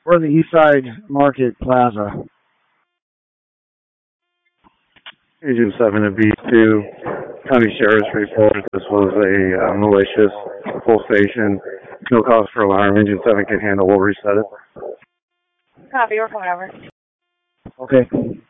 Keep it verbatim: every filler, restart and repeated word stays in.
We're the Eastside Market Plaza. Agent seven to B two, County Sheriff's report. This was a uh, malicious full station. No cause for alarm. Agent seven can handle. We'll reset it. Copy, or whatever. Okay.